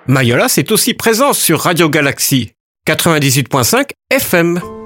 Mayol est aussi présent sur Radio Galaxy 98.5 FM.